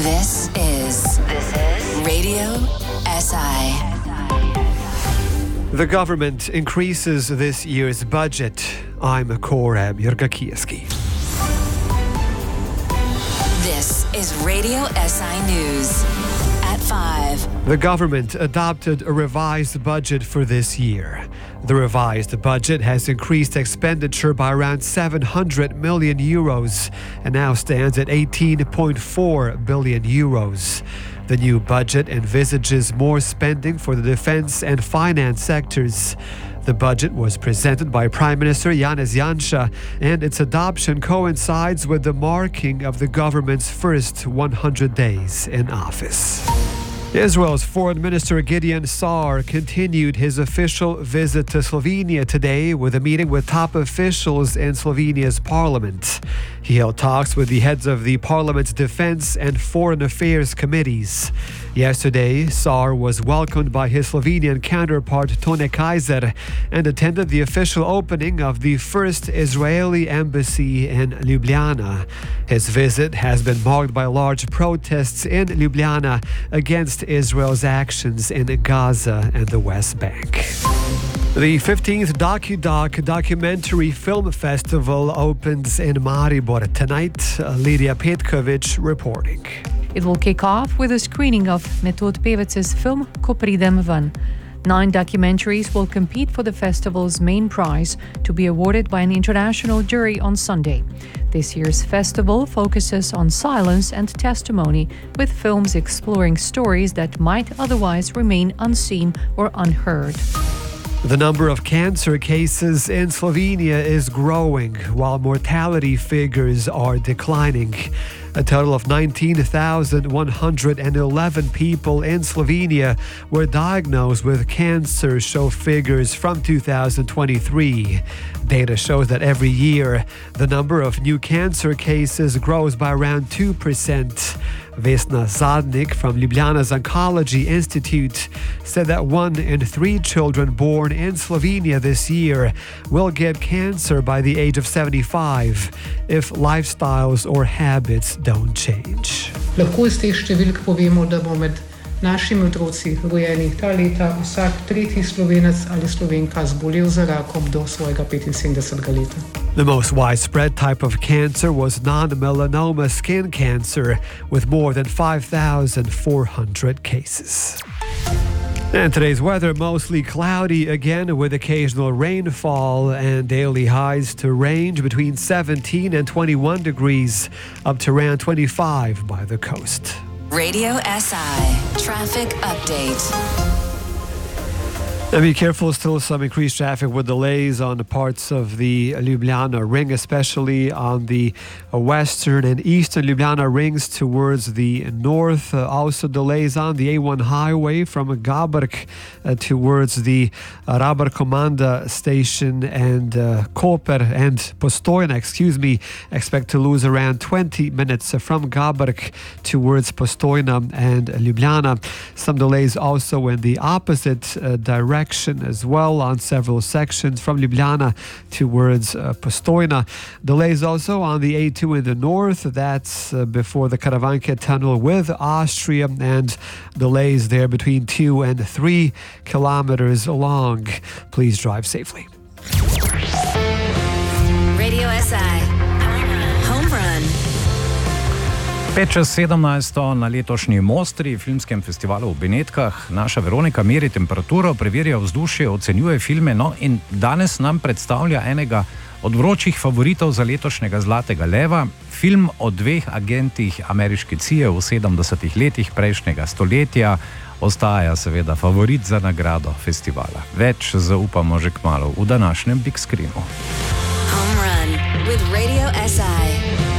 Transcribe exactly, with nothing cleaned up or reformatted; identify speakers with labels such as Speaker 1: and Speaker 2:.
Speaker 1: This is This is Radio S I.
Speaker 2: The government increases this year's budget. I'm Korab Yergakieski.
Speaker 1: This is Radio S I News at five.
Speaker 2: The government adopted a revised budget for this year. The revised budget has increased expenditure by around seven hundred million euros and now stands at eighteen point four billion euros. The new budget envisages more spending for the defense and finance sectors. The budget was presented by Prime Minister Janez Janša, and its adoption coincides with the marking of the government's first one hundred days in office. Israel's Foreign Minister Gideon Saar continued his official visit to Slovenia today with a meeting with top officials in Slovenia's parliament. He held talks with the heads of the parliament's defense and foreign affairs committees. Yesterday, Saar was welcomed by his Slovenian counterpart Tone Kaiser and attended the official opening of the first Israeli embassy in Ljubljana. His visit has been marked by large protests in Ljubljana against Israel's actions in Gaza and the West Bank. The fifteenth DocuDoc documentary film festival opens in Maribor tonight. Lydia Petkovic reporting.
Speaker 3: It will kick off with a screening of Metod Pevec's film Ko pridem ven. Nine documentaries will compete for the festival's main prize, to be awarded by an international jury on Sunday. This year's festival focuses on silence and testimony, with films exploring stories that might otherwise remain unseen or unheard.
Speaker 2: The number of cancer cases in Slovenia is growing, while mortality figures are declining. A total of nineteen thousand one hundred eleven people in Slovenia were diagnosed with cancer, show figures from two thousand twenty-three. Data shows that every year, the number of new cancer cases grows by around two percent. Vesna Zadnik from Ljubljana's Oncology Institute said that one in three children born in Slovenia this year will get cancer by the age of seventy-five if lifestyles or habits don't change.
Speaker 4: Lahko iz teh številk povemo, da bo med našimi otroci rojenih ta leta vsak tretji Slovenec ali Slovenka zbolel za rakom do svojega petinsedemdesetega leta.
Speaker 2: The most widespread type of cancer was non-melanoma skin cancer, with more than five thousand four hundred cases. And today's weather, mostly cloudy again with occasional rainfall, and daily highs to range between seventeen and twenty-one degrees, up to around twenty-five by the coast.
Speaker 1: Radio S I Traffic Update.
Speaker 2: And be careful, still some increased traffic with delays on the parts of the Ljubljana ring, especially on the western and eastern Ljubljana rings towards the north. Uh, also delays on the A one highway from Gabrk uh, towards the uh, Rabar Komanda station and uh, Koper and Postojna, excuse me, expect to lose around twenty minutes from Gabrk towards Postojna and Ljubljana. Some delays also in the opposite uh, direction as well on several sections from Ljubljana towards uh, Postojna. Delays also on the A two in the north, that's uh, before the Karavanke tunnel with Austria, and delays there between two and three kilometers long. Please drive safely.
Speaker 1: Radio S I Home Run.
Speaker 5: pet čez sedemnajsto na letošnji Mostri, filmskem festivalu v Benetkah. Naša Veronika meri temperaturo, preverja vzdušje, ocenjuje filme, no in danes nam predstavlja enega od vročih favoritov za letošnjega Zlatega leva, film o dveh agentih ameriške C I A v sedemdesetih letih prejšnjega stoletja. Ostaja seveda favorit za nagrado festivala. Več zaupamo že kmalu v današnjem Big Screenu.
Speaker 1: Home Run with Radio S I.